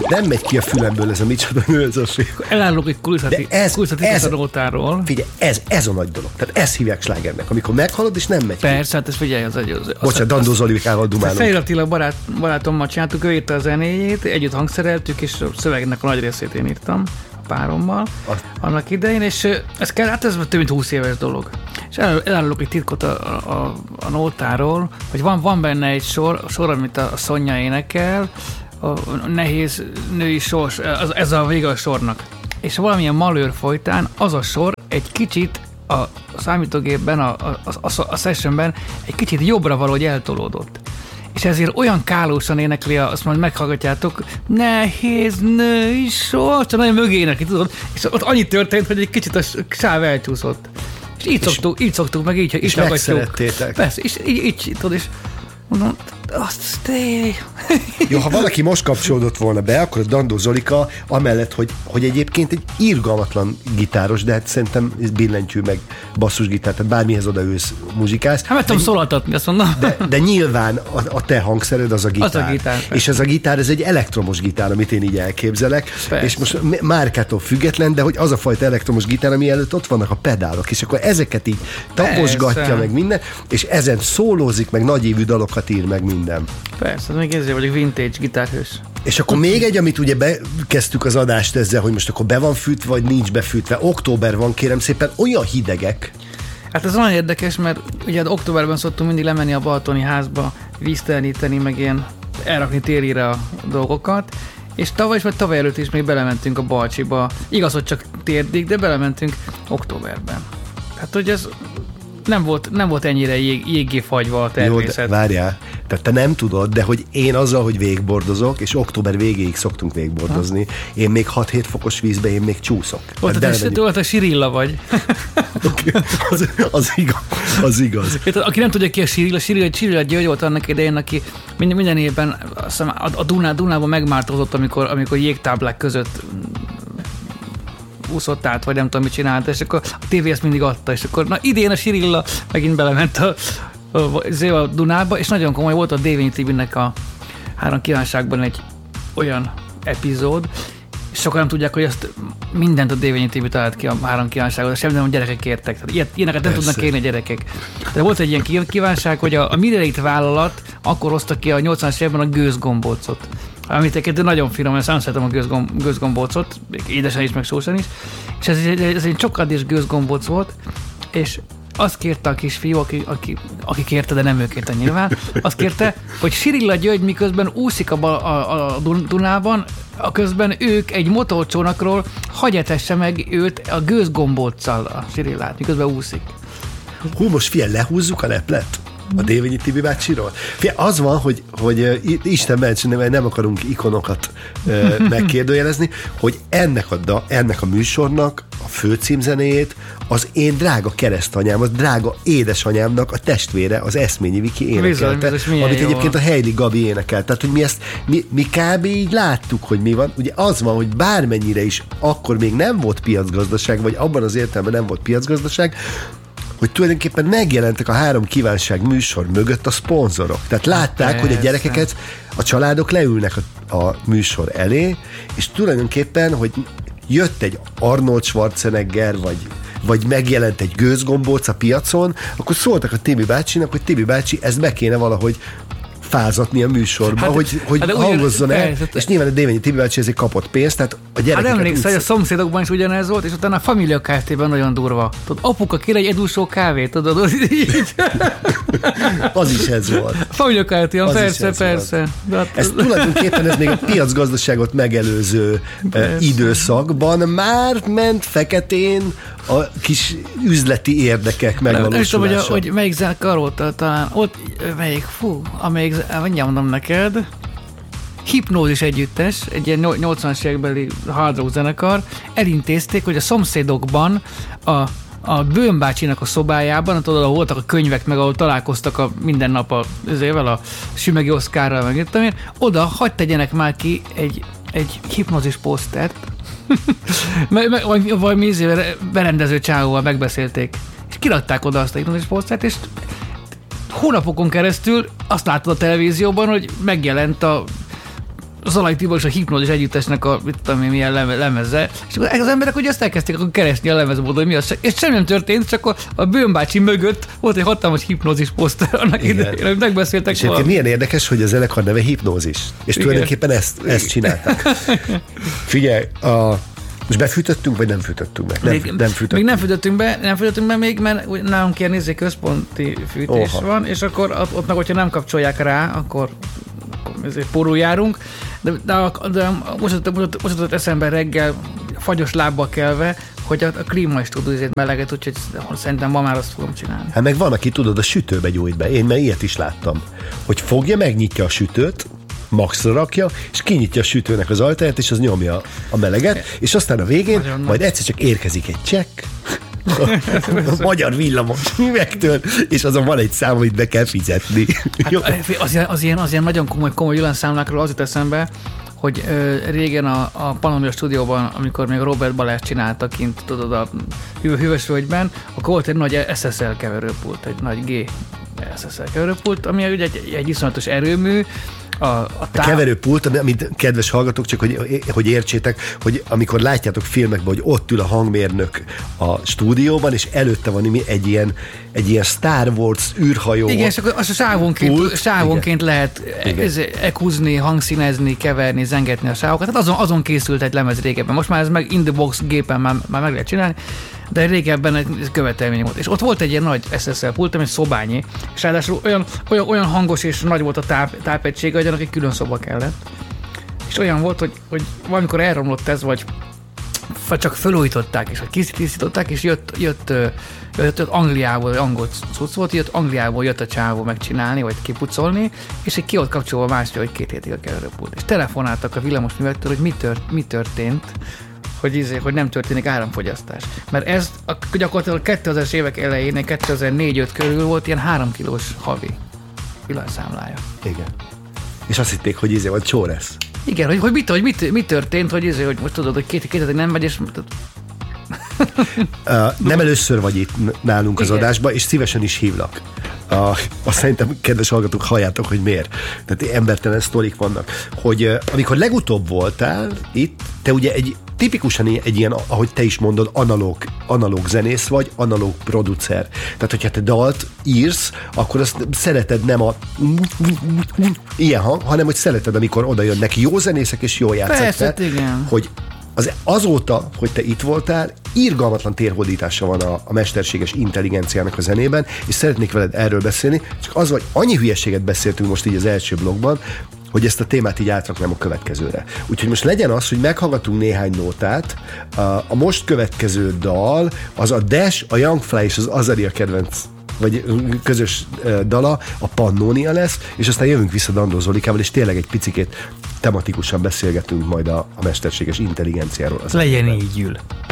Nem megy ki a fülemből ez a micsoda nőzőség. Elállok egy kulisszatitkot a nótáról. Figyelj, ez a nagy dolog. Tehát ezt hívják slágernek, amikor meghallod, és nem megy ki. Persze, hát ez figyelj, Bocsánat, Dandó Zolikával dumálunk. Fejér Attila barátommal csináltuk, ő írta a zenéjét, együtt hangszereltük, és a szövegnek a nagy részét én írtam a párommal annak idején, és ez több mint 20 éves dolog. És elárulok egy titkot a nótáról, hogy van benne egy sor, amit a Szonya énekel, a nehéz női sors, ez a vége a sornak. És valamilyen malőr folytán az a sor egy kicsit a számítógépben, a sessionben egy kicsit jobbra valahogy eltolódott. És ezért olyan kálósan énekli, azt majd meghallgatjátok, nehéz női sor, csak nagyon mögé énekli, tudod? És ott annyi történt, hogy egy kicsit a sáv elcsúszott. És így szoktuk, meg így és megszerettétek. Persze, és így tudod, és mondom, azt tényleg. Jó, ha valaki most kapcsolódott volna be, akkor a Dandó Zolika amellett, hogy egyébként egy irgalmatlan gitáros, de hát szerintem billentyű meg basszusgitár, tehát bármihez odaülsz, muzsikálsz. Hát meg tudom szólaltatni, azt mondom. De nyilván a te hangszered az a gitár. Az a gitár. És ez a gitár, ez egy elektromos gitár, amit én így elképzelek. Persze. És most márkától független, de hogy az a fajta elektromos gitár, ami előtt ott vannak a pedálok, és akkor ezeket így taposgatja meg minden, és ezen szólózik, meg nagyívű dalokat ír meg minden. Persze, még ezért vagyok vintage gitárhős. És akkor még egy, amit ugye bekezdtük az adást ezzel, hogy most akkor be van fűtve, vagy nincs befűtve. Október van, kérem szépen, olyan hidegek. Hát ez nagyon érdekes, mert ugye októberben szoktunk mindig lemenni a balatoni házba, vízteleníteni, meg ilyen elrakni térire a dolgokat, és tavaly előtt is még belementünk a Balcsiba. Igaz, hogy csak térdig, de belementünk októberben. Hát, hogy ez nem volt ennyire jéggé fagyva a természet. Jó, de várjál, tehát te nem tudod, de hogy én azzal, hogy végbordozok, és október végéig szoktunk végbordozni, én még 6-7 fokos vízbe, én még csúszok. Ott a Sirilla vagy. Az igaz. Aki nem tudja ki a Sirilla György volt annak idején, aki minden évben a Dunában megmártózott, amikor jégtáblák között úszott át, vagy nem tudom, mit csinált, és akkor a tévé ezt mindig adta, és akkor na idén a Sirilla megint belement a Dunába, és nagyon komoly volt a Dévényi Tibinek a 3 kívánságban egy olyan epizód, és sokan nem tudják, hogy azt mindent a Dévényi Tibi talált ki a 3 kívánságot, de semmit nem a gyerekek kértek. Tehát ilyeneket nem tudnak kérni a gyerekek. De volt egy ilyen kívánság, hogy a Mirelite vállalat akkor hozta ki a 80-as évben a gőzgombócot. Amit egyébként nagyon finom, mert nagyon szeretem a gőzgombócot, édesen is, meg sósan is, és ez egy csokadés gőzgombóc volt, és azt kérte a kisfiú, aki kérte, de nem ő kérte nyilván, azt kérte, hogy Sirilla György miközben úszik a Dunában, a közben ők egy motorcsónakról hagyetesse meg őt a gőzgombóccal, a Sirillát, miközben úszik. Hú, most figyelj, lehúzzuk a leplet? A Dévényi Tibi bácsiról? Az van, hogy Isten ments, nem akarunk ikonokat megkérdőjelezni, hogy ennek a műsornak a főcímzenéjét az én drága keresztanyám, az drága édesanyámnak a testvére, az Eszményi Viki énekelte, amit egyébként a Heili Gabi énekelt. Tehát, hogy mi kb. Így láttuk, hogy mi van. Ugye az van, hogy bármennyire is akkor még nem volt piacgazdaság, vagy abban az értelemben nem volt piacgazdaság, hogy tulajdonképpen megjelentek a 3 kívánság műsor mögött a szponzorok. Tehát látták, hogy a gyerekeket, a családok leülnek a műsor elé, és tulajdonképpen, hogy jött egy Arnold Schwarzenegger, vagy megjelent egy gőzgombóc a piacon, akkor szóltak a Tibi bácsinak, hogy Tibi bácsi, ezt be kéne valahogy fázatni a műsorba, hogy hangozzon el, és nyilván a Dévényi Tibi bácsi ezért kapott pénzt, tehát a gyerekeket... Hát emlékszel, hogy a szomszédokban is ugyanez volt, és utána a Família Kft-ben nagyon durva. Tudod, apuka kér egy edúsó kávét, tudod, így. Az is ez volt. A Família Kft, persze. Ez tulajdonképpen ez még a piacgazdaságot megelőző időszakban már ment feketén a kis üzleti érdekek megvalósulása. Nem tudom, hogy melyik zenekar volt talán, ott amelyik, mindjárt mondom neked, Hipnózis együttes, egy ilyen 80-as évekbeli hard rock zenekar, elintézték, hogy a szomszédokban a Bőn bácsinak a szobájában, tudod, ahol voltak a könyvek, meg ahol találkoztak minden nap a Sümegi Oszkárral, meg értem én, oda hadd tegyenek már ki egy hipnózis posztert, vagy mi berendező csávóval megbeszélték, és kirakták oda azt a hipnózis posztert, és hónapokon keresztül azt látod a televízióban, hogy megjelent Zalai Tibor és a Hipnózis együttesnek a, mit tudom én, milyen lemeze, és akkor az emberek ugye azt elkezdték akkor keresni a lemezmódon, hogy mi az, és semmi nem történt, csak a Bőn bácsi mögött volt egy hatalmas Hipnózis poszter annak idején, amit megbeszéltek. És milyen érdekes, hogy a zenekar neve Hipnózis, és tulajdonképpen ezt csinálták. Figyelj, most befűtöttünk, vagy nem fűtöttünk be? Nem fűtöttünk. Még nem fűtöttünk be még, mert nálunk ilyen központi fűtés van, és akkor ott meg, hogyha nem kapcsolják rá, akkor porul járunk, de most jutott eszembe reggel, fagyos lábbal kelve, hogy a klíma is tud azért meleget, úgyhogy szerintem ma már azt fogom csinálni. Hát meg van, aki tudod, a sütőbe gyújt be. Én már ilyet is láttam. Hogy fogja, megnyitja a sütőt, maxra rakja, és kinyitja a sütőnek az ajtaját, és az nyomja a meleget, és aztán a végén majd egyszer csak érkezik egy csekk, a magyar villamos üvegtől, és azon van egy szám, amit be kell fizetni. Hát, az ilyen nagyon komoly villanszámlákról az jut eszembe, hogy régen a Pannonia stúdióban, amikor még Robert Balázs csinálta kint, tudod, a Hűvösvölgyben, akkor volt egy nagy SSL keverőpult, egy nagy G SSL keverőpult, ami ugye egy iszonyatos erőmű. A keverőpult, amit kedves hallgatók, csak hogy értsétek, hogy amikor látjátok filmekben, hogy ott ül a hangmérnök a stúdióban, és előtte van egy ilyen Star Wars űrhajó. Igen, és akkor azt sávonként lehet ekúzni, hangszínezni, keverni, zengetni a sávokat. Tehát azon készült egy lemez régebben. Most már ez meg in the box gépen már meg lehet csinálni, de régebben ez követelmény volt. És ott volt egy ilyen nagy SSL pult, ami szobányi, és ráadásul olyan hangos és nagy volt a tápegysége, hogy annak egy külön szoba kellett. És olyan volt, hogy valamikor elromlott ez, vagy csak felújították, és készították, és jött Angliából, angol cucc volt, Angliából jött a csávó megcsinálni, vagy kipucolni, és ki volt kapcsolva másra, hogy 2 hétig a keverőpult. És telefonáltak a villamosművektől, hogy mi történt, hogy nem történik áramfogyasztás. Mert ez gyakorlatilag 2000-es évek elején, 2004-5 körül volt ilyen 3 kilós havi villanyszámlája. Igen. És azt hitték, hogy vagy csó lesz. Igen, hogy mi történt, hogy most tudod, hogy 2 hétig nem megy, és... Nem először vagy itt nálunk az adásban, és szívesen is hívlak. Azt szerintem, kedves hallgatók, halljátok, hogy miért. Tehát embertelen sztorik vannak. Hogy amikor legutóbb voltál itt, te ugye tipikusan egy ilyen, ahogy te is mondod, analóg zenész vagy, analóg producer. Tehát, hogyha te dalt írsz, akkor azt szereted nem a ilyen hang, hanem hogy szereted, amikor oda jönnek jó zenészek és jól játszák. Hogy azóta, hogy te itt voltál, irgalmatlan térhódítása van a mesterséges intelligenciának a zenében, és szeretnék veled erről beszélni, csak az, hogy annyi hülyeséget beszéltünk most így az első blogban, hogy ezt a témát így átraknám a következőre. Úgyhogy most legyen az, hogy meghallgatunk néhány nótát. A most következő dal, az a Dash, a Young Fly és az Azaria kedvenc vagy közös dala, a Pannonia lesz, és aztán jövünk vissza Dandó Zolikával, és tényleg egy picikét tematikusan beszélgetünk majd a mesterséges intelligenciáról. Legyen így, Gyül.